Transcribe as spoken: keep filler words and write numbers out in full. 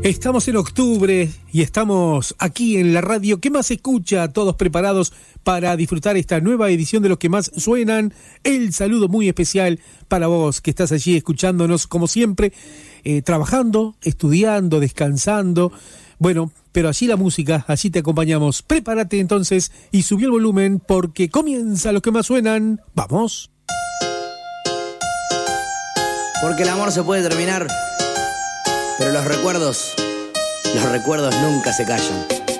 Estamos en octubre y estamos aquí en la radio que más se escucha, todos preparados para disfrutar esta nueva edición de Los que más suenan. El saludo muy especial para vos que estás allí escuchándonos como siempre, eh, trabajando, estudiando, descansando. Bueno, pero allí la música, allí te acompañamos. Prepárate entonces y subí el volumen porque comienza Los que más suenan. ¡Vamos! Porque el amor se puede terminar, pero los recuerdos, los recuerdos nunca se callan.